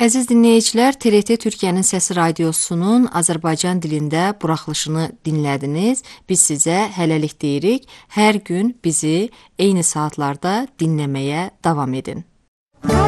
Əziz dinləyicilər, TRT Türkiyənin Səsi Radiosunun Azərbaycan dilində buraxılışını dinlədiniz. Biz sizə hələlik deyirik, hər gün bizi eyni saatlarda dinləməyə davam edin.